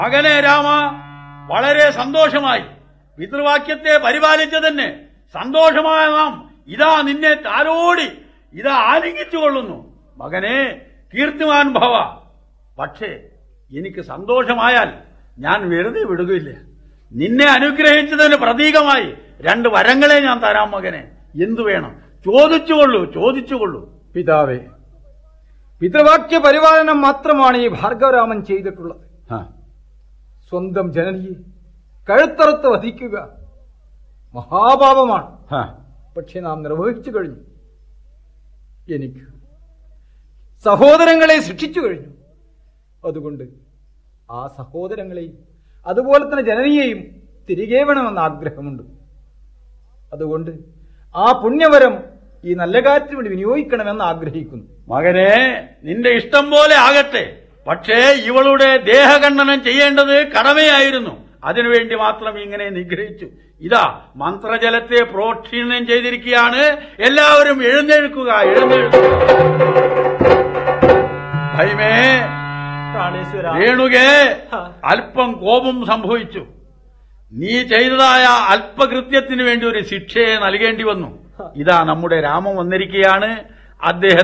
മകനെ രാമ, വളരെ സന്തോഷമായി. പിതൃവാക്യത്തെ പരിപാലിച്ചതന്നെ സന്തോഷമായ നാം ഇതാ നിന്നെ താരോടി ഇതാ ആലിംഗിച്ചുകൊള്ളുന്നു. മകനെ, കീർത്തിമാൻ ഭവ. പക്ഷേ എനിക്ക് സന്തോഷമായാൽ ഞാൻ വെറുതെ വിടുകയില്ല. നിന്നെ അനുഗ്രഹിച്ചതിന് പ്രതീകമായി 2 വരങ്ങളെ ഞാൻ തരാം. മകനെ, എന്തു വേണം? ചോദിച്ചുകൊള്ളൂ. പിതാവേ, പിതൃവാക്യ പരിപാലനം മാത്രമാണ് ഈ ഭാർഗവരാമൻ ചെയ്തിട്ടുള്ളത്. സ്വന്തം ജനനിയെ കഴുത്തറുത്ത് വധിക്കുക മഹാപാപമാണ്. പക്ഷെ നാം നിർവഹിച്ചു കഴിഞ്ഞു. എനിക്ക് സഹോദരങ്ങളെ ശിക്ഷിച്ചു കഴിഞ്ഞു. അതുകൊണ്ട് ആ സഹോദരങ്ങളെയും അതുപോലെ തന്നെ ജനനിയെയും തിരികെ വേണമെന്ന് ആഗ്രഹമുണ്ട്. അതുകൊണ്ട് ആ പുണ്യവരം ഈ നല്ല കാര്യത്തിന് വേണ്ടി വിനിയോഗിക്കണമെന്ന് ആഗ്രഹിക്കുന്നു. മകനെ, നിന്റെ ഇഷ്ടം പോലെ ആകട്ടെ. പക്ഷേ ഇവളുടെ ദേഹഖണ്ഡനം ചെയ്യേണ്ടത് കടമയായിരുന്നു. അതിനുവേണ്ടി മാത്രം ഇങ്ങനെ നിഗ്രഹിച്ചു. ഇതാ മന്ത്രജലത്തെ പ്രോക്ഷീണം ചെയ്തിരിക്കുകയാണ്. എല്ലാവരും എഴുന്നേൽക്കുക. ഭൈമേ, രേണുകേ, അല്പം കോപം സംഭവിച്ചു. നീ ചെയ്തതായ അല്പകൃത്യത്തിന് വേണ്ടി ഒരു ശിക്ഷയെ നൽകേണ്ടി വന്നു. ഇതാ നമ്മുടെ രാമൻ വന്നിരിക്കുകയാണ്. അദ്ദേഹം